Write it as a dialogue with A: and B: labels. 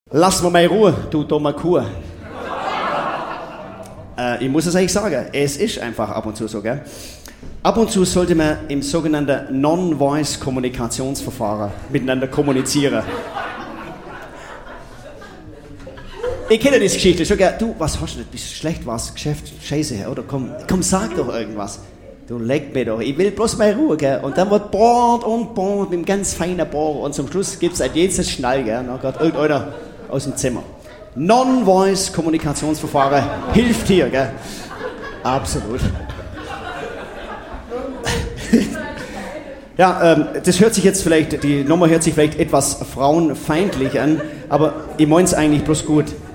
A: Lass mir mal Ruhe, du dummer Kuh. Ich muss es eigentlich sagen, es ist einfach ab und zu so, gell? Ab und zu sollte man im sogenannten Non-Voice-Kommunikationsverfahren miteinander kommunizieren. Ich kenne diese Geschichte schon, gell? Du, was hast du nicht? Bist du schlecht, was? Geschäft, Scheiße, oder? Komm, sag doch irgendwas. Du leck mir doch, ich will bloß mal Ruhe, gell? Und dann wird bohrt und bohrt mit einem ganz feinen Bohr und zum Schluss gibt es ein jedes Schnall, gell? Und dann geht irgendeiner aus dem Zimmer. Non-Voice-Kommunikationsverfahren hilft hier, gell? Absolut. Ja, das hört sich jetzt vielleicht, die Nummer hört sich vielleicht etwas frauenfeindlich an, aber ich meine es eigentlich bloß gut.